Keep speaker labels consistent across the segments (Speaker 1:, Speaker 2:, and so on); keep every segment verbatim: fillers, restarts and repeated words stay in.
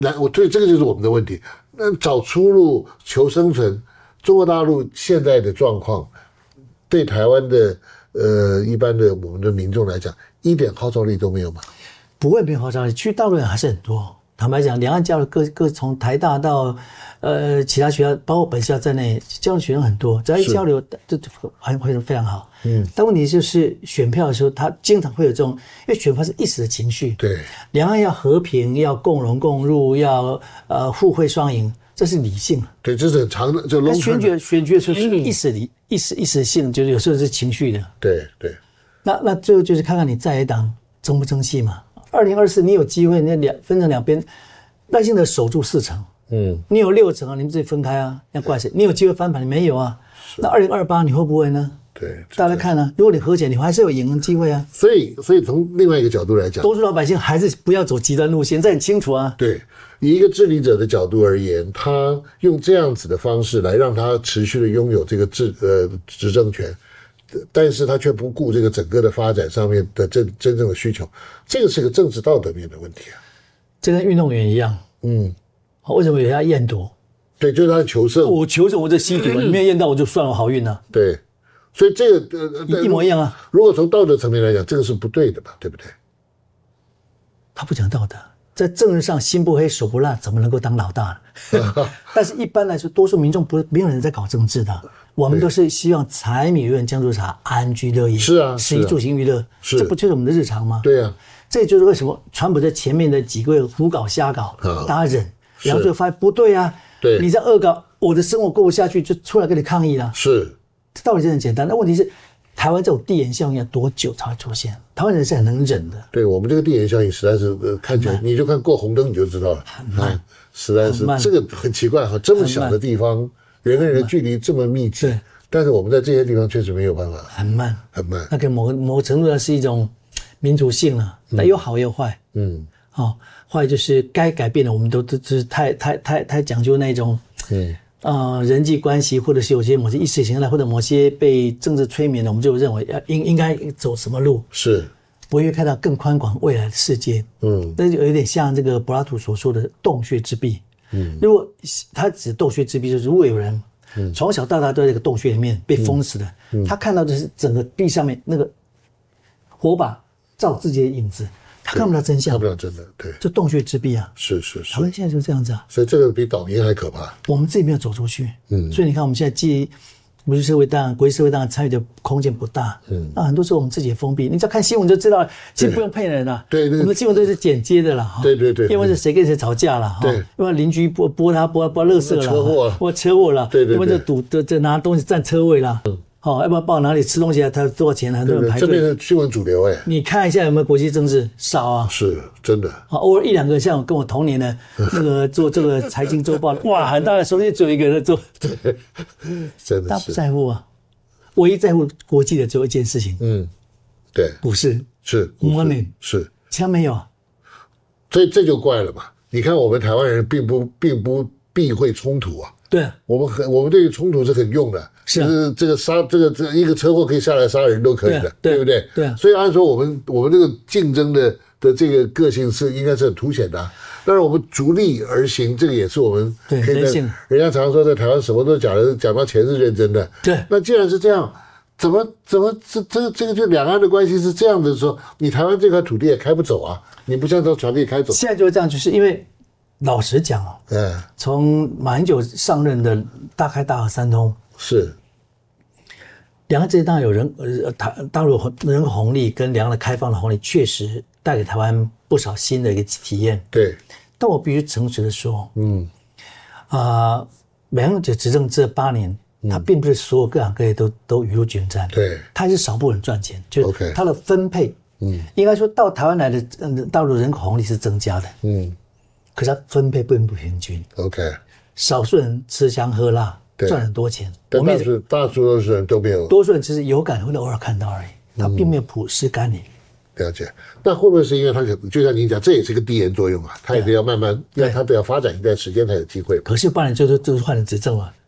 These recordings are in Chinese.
Speaker 1: 那我对这个就是我们的问题。那找出路、求生存，中国大陆现在的状况，对台湾的呃一般的我们的民众来讲，一点号召力都没有吗？
Speaker 2: 不会没有号召力，去大陆人还是很多。坦白讲，两岸交流各各从台大到呃其他学校，包括本校在内，交流学生很多，只要一交流，就很会非常好。嗯，但问题就是选票的时候，他经常会有这种，因为选票是一时的情绪。
Speaker 1: 对，
Speaker 2: 两岸要和平，要共荣共入，要呃互惠双赢，这是理性。
Speaker 1: 对，这是很长的，就
Speaker 2: 但选举选举的时候是一时理一时一时性，就是有时候是情绪的。
Speaker 1: 对对。
Speaker 2: 那那最后就是看看你在野党争不争气嘛。二零二四你有机会，那两分成两边，赖清德守住四成，嗯，你有六成啊，你们自己分开啊，要怪谁？你有机会翻盘，你没有啊？那二零二八你会不会呢？
Speaker 1: 对，
Speaker 2: 大家看啊，如果你和解，你还是有赢的机会啊。
Speaker 1: 所以，所以从另外一个角度来讲，
Speaker 2: 多数老百姓还是不要走极端路线，这很清楚啊。
Speaker 1: 对，以一个治理者的角度而言，他用这样子的方式来让他持续的拥有这个治呃执政权。但是他却不顾这个整个的发展上面的真真正的需求，这个是个政治道德面的问题啊。
Speaker 2: 这跟运动员一样，嗯，为什么有人要验毒？
Speaker 1: 对，就是他求胜。
Speaker 2: 我求胜，我这吸毒，你没有验到我就算了，好运啊。
Speaker 1: 对，所以这个呃
Speaker 2: 一模一样啊。
Speaker 1: 如果从道德层面来讲，这个是不对的吧？对不对？
Speaker 2: 他不讲道德，在政治上心不黑手不辣，怎么能够当老大呢？但是一般来说，多数民众不没有人在搞政治的。我们都是希望柴米油盐酱醋茶安居乐业，
Speaker 1: 是啊，
Speaker 2: 食衣住行娱乐，这不就是我们的日常吗？
Speaker 1: 对啊，
Speaker 2: 这就是为什么川普在前面的几个月胡搞瞎搞，大家忍，然后就发现不对啊，
Speaker 1: 对，
Speaker 2: 你在恶搞，我的生活过不下去，就出来跟你抗议了。
Speaker 1: 是，
Speaker 2: 这道理真的很简单。那问题是，台湾这种递延效应要多久才会出现？台湾人是很能忍的。
Speaker 1: 对我们这个递延效应实在是、呃、看起来，你就看过红灯你就知道了，
Speaker 2: 很慢，
Speaker 1: 啊、实在是这个很奇怪哈，这么小的地方，人跟人的距离这么密集。对。但是我们在这些地方确实没有办法，
Speaker 2: 很慢，
Speaker 1: 很慢。
Speaker 2: 那个某某个程度上是一种民族性了，但有好有坏。嗯，好，坏就是该改变的，我们都都是太太太太讲究那种，嗯，呃，人际关系，或者是有些某些意识形态，或者某些被政治催眠的，我们就认为要应应该走什么路，
Speaker 1: 是
Speaker 2: 不会看到更宽广未来的世界。嗯，那就有点像这个柏拉图所说的洞穴之壁。嗯，如果他指洞穴之壁，就是如果有人。嗯，从小到大都在这个洞穴里面被封死的，嗯嗯、他看到的是整个壁上面那个火把照自己的影子，他看不到真相，
Speaker 1: 看不到真的，对，
Speaker 2: 这洞穴之壁啊，
Speaker 1: 是是是，
Speaker 2: 台湾现在就这样子啊，
Speaker 1: 所以这个比岛民还可怕。
Speaker 2: 我们自己没有走出去，嗯，所以你看我们现在既国际社会当然国际社会当然参与的空间不大，嗯，那很多时候我们自己也封闭，你只要看新闻就知道，其实不用骗人啦，
Speaker 1: 对对，
Speaker 2: 我们的新闻都是剪接的啦，
Speaker 1: 对对对，
Speaker 2: 因为是谁跟谁吵架了，
Speaker 1: 对，
Speaker 2: 因为邻居拨拨他拨拨垃圾了，
Speaker 1: 车祸了，
Speaker 2: 拨车祸了，
Speaker 1: 对对，
Speaker 2: 因为这堵这这拿东西占车位了，嗯。好、哦，要不要报哪里吃东西啊？他多少钱？很多人排队。
Speaker 1: 这边是新闻主流哎、欸。
Speaker 2: 你看一下有没有国际政治少啊？
Speaker 1: 是真的。
Speaker 2: 啊，偶尔一两个像我跟我同年的那个做这个财经周报，哇，很大的手里只有一个人在做。
Speaker 1: 对，真的是。
Speaker 2: 他不在乎啊，唯一在乎国际的只有一件事情。
Speaker 1: 嗯，对，
Speaker 2: 股市
Speaker 1: 是
Speaker 2: money
Speaker 1: 是，
Speaker 2: 其他没有。
Speaker 1: 所以这就怪了嘛。你看我们台湾人并不并不避讳冲突啊。
Speaker 2: 对，
Speaker 1: 我们很我们对于冲突是很用的。是、啊，就是这个杀这个这个、一个车祸可以下来杀人都可以的，对, 对, 对不对？
Speaker 2: 对、啊。
Speaker 1: 所以按说我们我们这个竞争的的这个个性是应该是很凸显的、啊。当然我们逐利而行，这个也是我们
Speaker 2: 对人性。
Speaker 1: 人家常说在台湾什么都假的，讲到钱是认真的。
Speaker 2: 对。
Speaker 1: 那既然是这样，怎么怎么这这个这个就两岸的关系是这样的说，你台湾这块土地也开不走啊，你不像到船地开走。
Speaker 2: 现在就是这样，就是因为。老实讲哦，
Speaker 1: 嗯，
Speaker 2: 从马英九上任的大开大合三通
Speaker 1: 是，
Speaker 2: 两岸之间当然有人呃大大陆人口红利跟两岸的开放的红利，确实带给台湾不少新的一个体验。
Speaker 1: 对，
Speaker 2: 但我必须诚实的说，嗯，啊、呃，马英九执政这八年，他并不是所有各行各业都都雨露均沾，
Speaker 1: 对，
Speaker 2: 他是少部分人赚钱，就是他的分配，嗯，应该说到台湾来的嗯大陆人口红利是增加的，嗯。可是它分配并不平均
Speaker 1: ，OK，
Speaker 2: 少数人吃香喝辣，赚很多钱，
Speaker 1: 但大数大多数人都没有，
Speaker 2: 多数人只是有感或者偶尔看到而已，他并没有普施甘霖。
Speaker 1: 了解，那会不会是因为他可能就像您讲，这也是个递延作用啊？他也得要慢慢，要他得要发展一段时间才有机会。
Speaker 2: 可是八年就是就是换人执政了，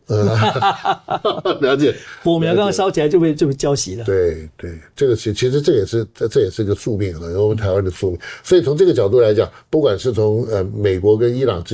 Speaker 1: 呃，了解。
Speaker 2: 火苗刚刚烧起来就被就被浇熄了。
Speaker 1: 对对，这个其其实这也是这这也是个宿命啊，我们台湾的宿命。所以从这个角度来讲，不管是从呃美国跟伊朗之